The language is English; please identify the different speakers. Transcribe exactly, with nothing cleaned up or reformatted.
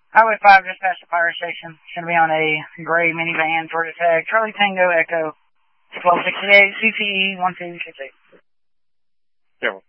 Speaker 1: Highway five just past the fire station. It's going to be on a gray minivan, Georgia Tech, Charlie Tango Echo, twelve sixty-eight, C C E one two six eight.
Speaker 2: Yeah.